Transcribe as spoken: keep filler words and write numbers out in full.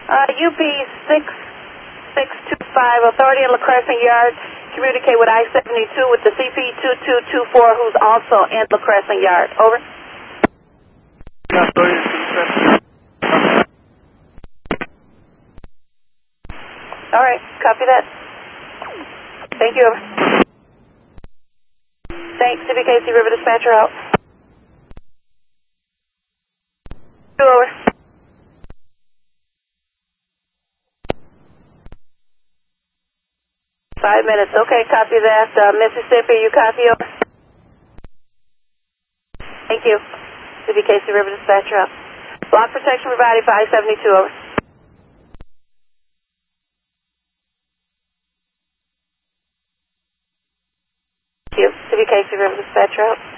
Uh, U P six six two five, Authority in La Crescent Yard. Communicate with I seventy-two with the C P two two two four, who's also in La Crescent Yard. Over. All right, copy that. Thank you, over. Thanks, C B K C River Dispatcher out. Two, over. Five minutes, okay, copy that. Uh, Mississippi, you copy, over? Thank you. C B K C River Dispatcher out. Block protection provided for I seventy-two, over. Thank you. C B K C River Dispatcher out.